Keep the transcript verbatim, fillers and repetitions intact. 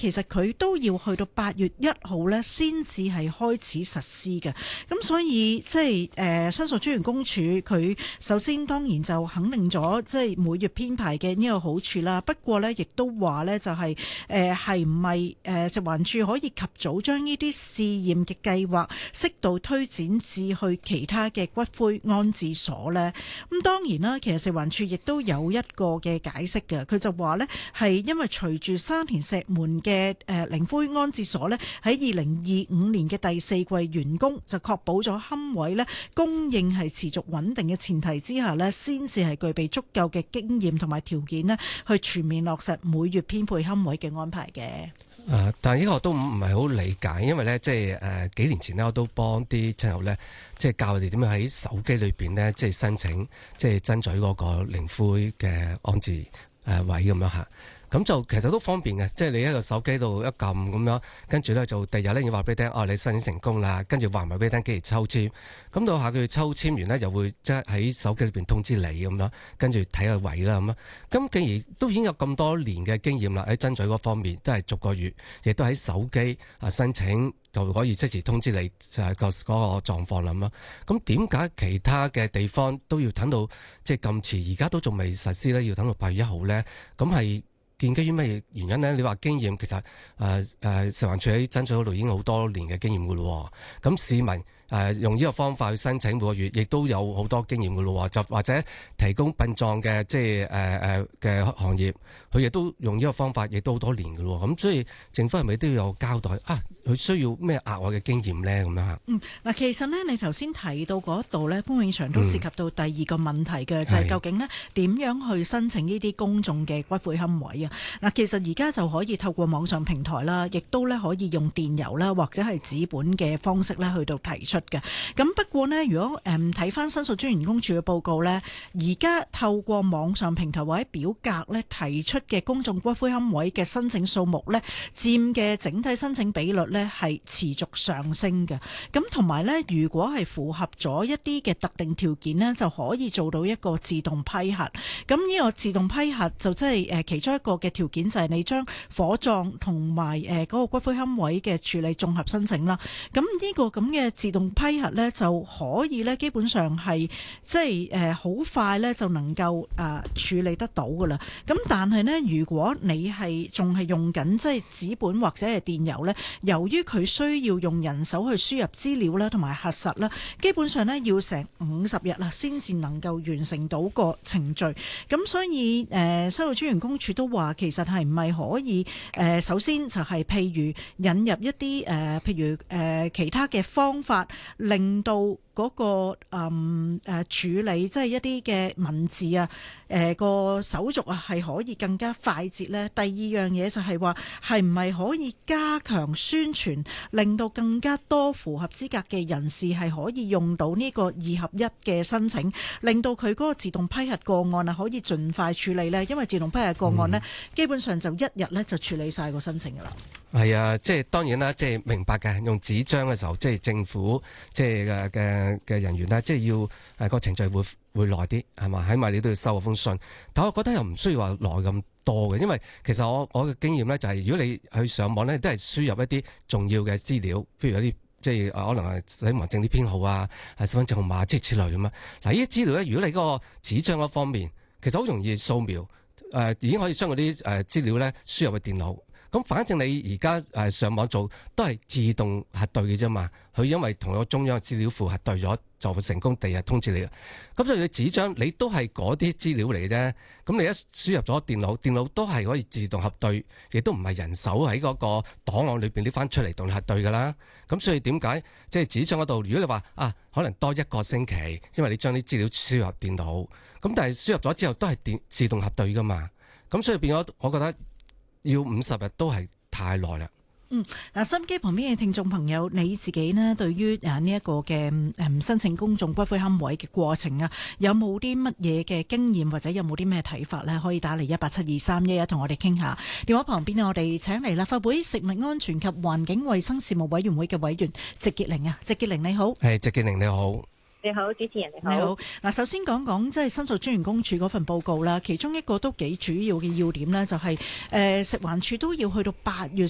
其實佢都要去到八月一號呢先至係開始實施嘅。咁所以即係誒申訴專員公署佢首先當然就肯定咗即係每月編排嘅呢個好處啦。不過呢，亦都話呢就係誒係唔係誒食環署可以及早將呢啲試驗嘅計劃適度推展至去其他嘅骨灰安置所呢？咁當然啦，其實食環署亦都有一個嘅解釋嘅，佢就話呢係因為隨住沙田石門嘅誒靈灰安置所呢喺二零二五年嘅第四季完工，就確保咗龕位呢供應係持續穩定嘅前提之下呢，先至係具備足夠嘅經驗同埋條件呢去全面落實每月編配龕位嘅安排嘅。 誒、呃，但係呢個我都唔唔係好理解，因為咧，即係誒、呃、幾年前呢，我都幫啲親友咧，即係教佢哋點樣喺手機裏邊咧，即係申請，即係爭取嗰個靈灰嘅安置誒、呃、位咁樣嚇。咁就其實都方便嘅，即係你喺個手機度一撳咁樣，跟住咧就第日咧要話俾你聽，哦，你申請成功啦，跟住話埋俾你聽幾時抽籤，咁到下個月抽籤完呢，又會即係喺手機裏邊通知你咁樣，跟住睇下位啦咁啊。咁既然都已經有咁多年嘅經驗啦，喺爭取嗰方面都係逐個月，亦都喺手機啊申請就可以即時通知你就係個嗰個狀況啦咁啊。咁點解其他嘅地方都要等到即係咁遲，而家都仲未實施咧？要等到八月一號咧？咁係建基於咩原因呢？你話經驗，其實誒誒食環署喺爭取嗰度已經好多年嘅經驗噶咯。咁市民誒、呃、用呢個方法去申請每個月，亦都有好多經驗噶咯。就或者提供殯葬嘅即係誒誒嘅行業，佢亦都用呢個方法，亦都好多年噶咯。咁所以政府係咪都要有交代啊？佢需要咩額外嘅經驗咧？咁樣嚇。嗯， 嗱，其實呢，你頭先提到嗰度呢，潘永祥都涉及到第二個問題嘅，嗯、就係究竟呢點樣去申請呢啲公眾嘅骨灰龕位啊？嗱，其實而家就可以透過網上平台啦，亦都咧可以用電郵啦，或者係紙本嘅方式咧去到提出嘅。咁不過呢，如果誒睇翻申訴專員公署嘅報告呢，而家透過網上平台或者表格咧提出嘅公眾骨灰龕位嘅申請數目呢，佔嘅整體申請比率呢係持續上升嘅。咁同埋呢，如果係符合咗一啲嘅特定條件呢，就可以做到一個自動批核。咁呢個自動批核就即係誒其中一個嘅條件，就係你將火葬同埋誒嗰個骨灰龕位嘅處理綜合申請啦。咁呢個咁嘅自動批核呢，就可以呢基本上係即係誒好快呢就能夠誒處理得到噶啦。咁但係呢，如果你係仲係用緊即係紙本或者係電郵呢，由於佢需要用人手去輸入資料啦，同埋核實啦，基本上呢要成五十日啦，先至能夠完成到個程序。咁所以誒，申訴專員公署都話，其實係唔係可以誒、呃，首先就係譬如引入一啲誒、呃，譬如誒、呃、其他嘅方法，令到嗰、那個誒誒、嗯呃、處理即係一啲嘅文字啊，誒、呃、個手續啊係可以更加快捷咧。第二樣嘢就係話，係唔係可以加強宣傳，令到更加多符合資格嘅人士係可以用到呢個二合一嘅申請，令到佢嗰個自動批核個案啊可以盡快處理咧。因為自動批核個案呢，嗯、基本上就一日咧就處理晒個申請噶啦。 係啊，即係當然啦，即係明白嘅。用紙張嘅時候，即係政府即係嘅嘅嘅人員咧，即係要誒個程序會會耐啲，係嘛？起碼你都要收嗰封信。但我覺得又唔需要話耐咁多嘅，因為其實我我嘅經驗咧就係，如果你去上網咧，都係輸入一啲重要嘅資料，譬如有啲即係可能係死亡證啲編號啊、係身份證號碼之之類咁啊。嗱，呢啲資料咧，如果你嗰個紙張嗰方面，其實好容易掃描，誒、呃、已經可以將嗰啲誒資料咧輸入去電腦。咁反正你而家誒上網做都係自動核對嘅啫嘛，佢因為同個中央資料庫核對咗，就會成功第日通知你啦。咁所以你紙張你都係嗰啲資料嚟嘅啫。咁你一輸入咗電腦，電腦都係可以自動核對，亦都唔係人手喺嗰個檔案裏邊拎翻出嚟同你核對噶啦。咁所以點解即係紙張嗰度？如果你話啊，可能多一個星期，因為你將啲資料輸入電腦，咁但係輸入咗之後都係電自動核對噶嘛。咁所以變咗，我覺得要五十日都係太耐啦。 嗯，嗱，收音機旁邊嘅聽眾朋友，你自己呢對於誒呢一個嘅誒申請公眾骨灰龕位嘅過程啊，有冇啲乜嘢嘅經驗或者有冇啲咩睇法呢？可以打嚟一八七二三一一同我哋傾下。電話旁邊我哋請嚟立法會食物安全及環境衛生事務委員會嘅委員席潔靈啊，席潔靈你好。 係，席潔靈你好。 你好，主持人你好。 你好，嗱，首先講講即係申訴專員公署嗰份報告啦，其中一個都幾主要嘅要點呢，就係誒食環署都要去到八月